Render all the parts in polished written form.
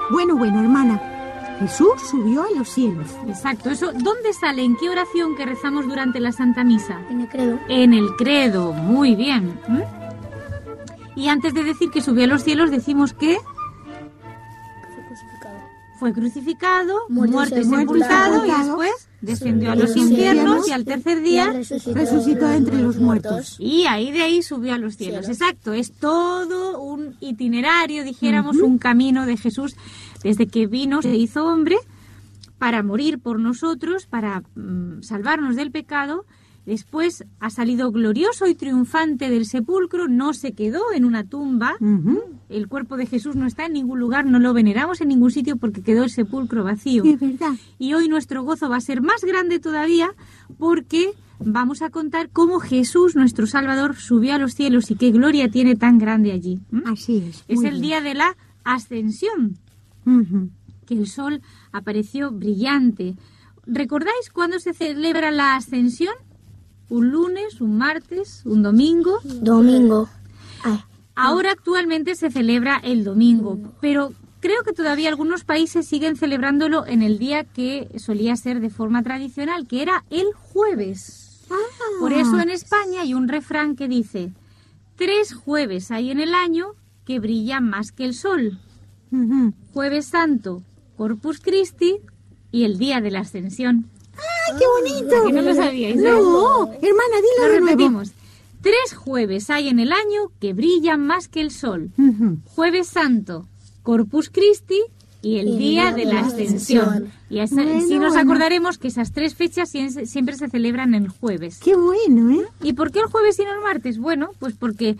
Bueno, hermana. Jesús subió a los cielos. Exacto. Eso, ¿dónde sale? ¿En qué oración que rezamos durante la Santa Misa? En el credo. En el credo. Muy bien. Y antes de decir que subió a los cielos, decimos que fue crucificado, muerto y sepultado, y después descendió a los infiernos y al tercer día resucitó entre los muertos. Y de ahí subió a los cielos. Exacto, es todo un itinerario, dijéramos, un camino de Jesús desde que vino, se hizo hombre para morir por nosotros, para salvarnos del pecado. Después ha salido glorioso y triunfante del sepulcro, no se quedó en una tumba. El cuerpo de Jesús no está en ningún lugar, no lo veneramos en ningún sitio porque quedó el sepulcro vacío. Es verdad. Y hoy nuestro gozo va a ser más grande todavía porque vamos a contar cómo Jesús, nuestro Salvador, subió a los cielos y qué gloria tiene tan grande allí. Así es. Es el día de la Ascensión, que el sol apareció brillante. ¿Recordáis cuándo se celebra la Ascensión? ¿Un lunes, un martes, un domingo? Domingo. Ahora actualmente se celebra el domingo, pero creo que todavía algunos países siguen celebrándolo en el día que solía ser de forma tradicional, que era el jueves. Por eso en España hay un refrán que dice: 3 jueves hay en el año que brillan más que el sol. Jueves Santo, Corpus Christi y el día de la Ascensión. ¡Ay, qué bonito! Que no lo sabíais, ¿eh? No, hermana, dilo Lo de nuevo. repetimos. 3 jueves hay en el año que brillan más que el sol. Jueves Santo, Corpus Christi y el día de la Ascensión. Y así nos acordaremos que esas 3 fechas siempre se celebran el jueves. Qué bueno, ¿eh? ¿Y por qué el jueves y no el martes? Bueno, pues porque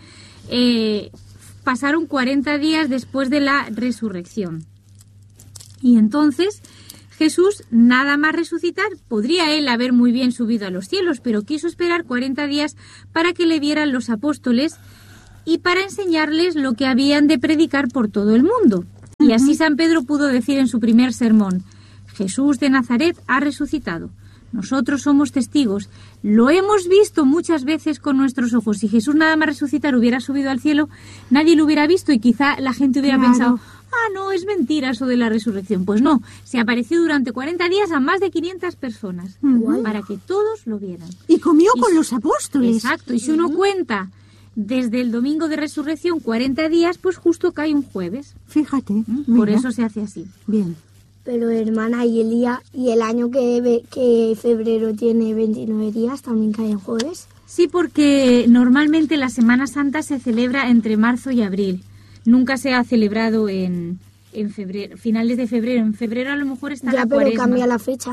pasaron 40 días después de la resurrección. Y entonces Jesús, nada más resucitar, podría él haber muy bien subido a los cielos, pero quiso esperar 40 días para que le vieran los apóstoles y para enseñarles lo que habían de predicar por todo el mundo. Y así San Pedro pudo decir en su primer sermón: Jesús de Nazaret ha resucitado. Nosotros somos testigos. Lo hemos visto muchas veces con nuestros ojos. Si Jesús nada más resucitar hubiera subido al cielo, nadie lo hubiera visto y quizá la gente hubiera pensado: no, es mentira eso de la resurrección. Pues no, se apareció durante 40 días a más de 500 personas para que todos lo vieran. Y comió con los apóstoles. Exacto, y si uno cuenta desde el domingo de resurrección 40 días, pues justo cae un jueves. Fíjate. Por eso se hace así. Bien. Pero hermana, y el día y el año que febrero tiene 29 días también cae en jueves. Sí, porque normalmente la Semana Santa se celebra entre marzo y abril. Nunca se ha celebrado en febrero, finales de febrero. En febrero a lo mejor está la Cuaresma. Ya, pero cambia la fecha.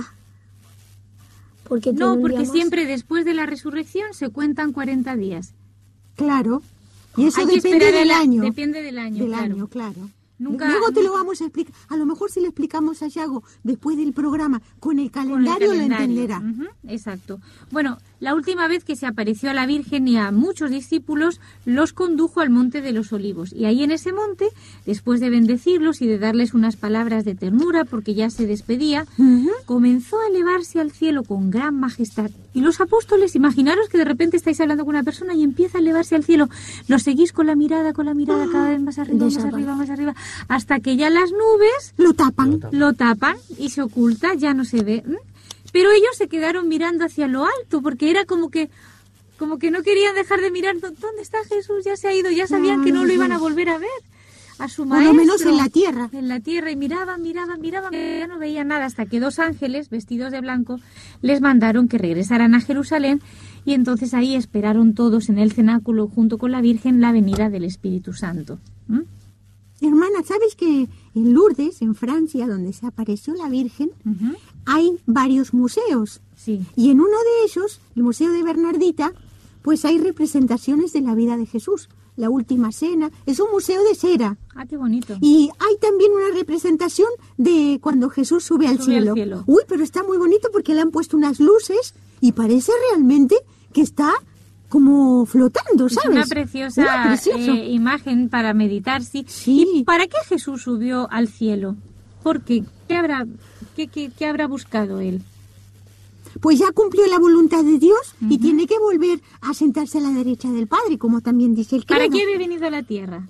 No, porque siempre después de la resurrección se cuentan 40 días. Claro. Y eso depende del año. Depende del año, claro. Luego te lo vamos a explicar. A lo mejor si le explicamos a Yago después del programa con el calendario lo entenderá. Exacto. Bueno, la última vez que se apareció a la Virgen y a muchos discípulos, los condujo al Monte de los Olivos. Y ahí en ese monte, después de bendecirlos y de darles unas palabras de ternura, porque ya se despedía, comenzó a elevarse al cielo con gran majestad. Y los apóstoles, imaginaros que de repente estáis hablando con una persona y empieza a elevarse al cielo. Lo seguís con la mirada, cada vez más arriba, más arriba, hasta que ya las nubes lo tapan y se oculta, ya no se ve. Pero ellos se quedaron mirando hacia lo alto, porque era como que no querían dejar de mirar. ¿Dónde está Jesús? Ya se ha ido, ya sabían que no lo iban a volver a ver. A su maestro. Por lo menos en la tierra. En la tierra, y miraban, ya no veían nada, hasta que 2 ángeles, vestidos de blanco, les mandaron que regresaran a Jerusalén, y entonces ahí esperaron todos en el cenáculo, junto con la Virgen, la venida del Espíritu Santo. Hermana, ¿sabes que en Lourdes, en Francia, donde se apareció la Virgen, hay varios museos? Sí. Y en uno de ellos, el Museo de Bernardita, pues hay representaciones de la vida de Jesús. La Última Cena, es un museo de cera. Ah, qué bonito. Y hay también una representación de cuando Jesús sube al cielo. Uy, pero está muy bonito porque le han puesto unas luces y parece realmente que está como flotando, ¿sabes? Es una preciosa imagen para meditar, sí. ¿Y para qué Jesús subió al cielo? ¿Por qué? ¿Qué habrá buscado él? Pues ya cumplió la voluntad de Dios y tiene que volver a sentarse a la derecha del Padre, como también dice el credo. ¿Para qué había venido a la tierra?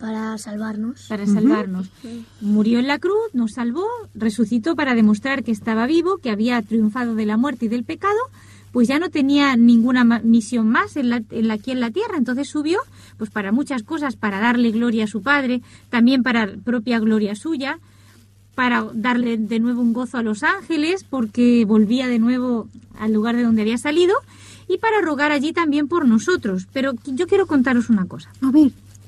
para salvarnos. Para salvarnos. Murió en la cruz, nos salvó, resucitó para demostrar que estaba vivo, que había triunfado de la muerte y del pecado, pues ya no tenía ninguna misión más aquí en la tierra. Entonces subió pues para muchas cosas, para darle gloria a su Padre, también para propia gloria suya, para darle de nuevo un gozo a los ángeles, porque volvía de nuevo al lugar de donde había salido, y para rogar allí también por nosotros. Pero yo quiero contaros una cosa. A ver.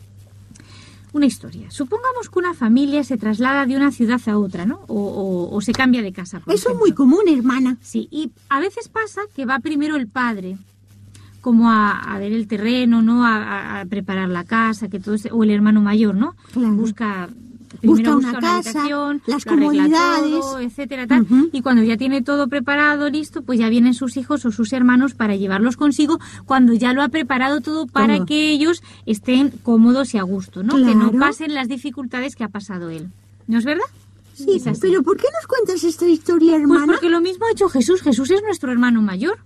Una historia. Supongamos que una familia se traslada de una ciudad a otra, ¿no? O se cambia de casa, por Eso ejemplo. es muy común, hermana. Sí, y a veces pasa que va primero el padre, como a ver el terreno, ¿no? A preparar la casa, que todo o el hermano mayor, ¿no? Claro. Busca una casa, habitación, las lo arregla comodidades, todo, etcétera, tal. Y cuando ya tiene todo preparado, listo, pues ya vienen sus hijos o sus hermanos para llevarlos consigo, cuando ya lo ha preparado todo para que ellos estén cómodos y a gusto, ¿no? Claro. Que no pasen las dificultades que ha pasado él. ¿No es verdad? Sí, pero ¿por qué nos cuentas esta historia, hermana? Pues porque lo mismo ha hecho Jesús. Jesús es nuestro hermano mayor.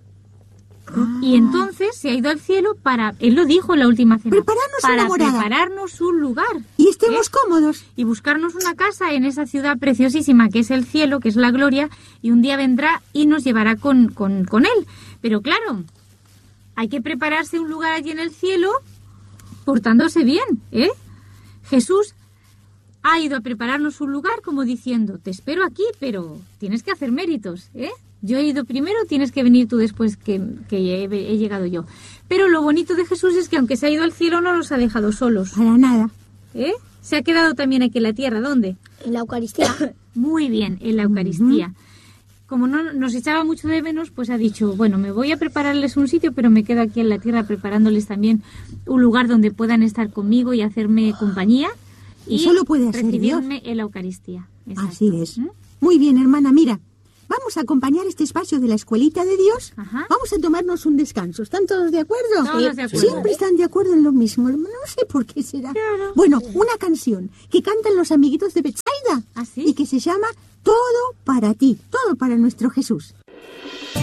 Y entonces se ha ido al cielo para, él lo dijo en la última cena, prepararnos un lugar. Y estemos cómodos. Y buscarnos una casa en esa ciudad preciosísima que es el cielo, que es la gloria, y un día vendrá y nos llevará con él. Pero claro, hay que prepararse un lugar allí en el cielo portándose bien, ¿eh? Jesús ha ido a prepararnos un lugar como diciendo, te espero aquí, pero tienes que hacer méritos, ¿eh? Yo he ido primero, tienes que venir tú después que he llegado yo. Pero lo bonito de Jesús es que aunque se ha ido al cielo no nos ha dejado solos. Para nada. ¿Eh? Se ha quedado también aquí en la tierra. ¿Dónde? En la Eucaristía. Muy bien, en la Eucaristía. Como no nos echaba mucho de menos, pues ha dicho, bueno, me voy a prepararles un sitio, pero me quedo aquí en la tierra preparándoles también un lugar donde puedan estar conmigo y hacerme compañía. Y solo puede hacer recibirme Dios. En la Eucaristía. Exacto. Así es. Muy bien, hermana, mira. Vamos a acompañar este espacio de la Escuelita de Dios. Ajá. Vamos a tomarnos un descanso. ¿Están todos de acuerdo? Todos de acuerdo. Siempre están de acuerdo en lo mismo. No sé por qué será. Claro. Bueno, una canción que cantan los amiguitos de Betsaida. ¿Ah, sí? Y que se llama Todo para ti. Todo para nuestro Jesús.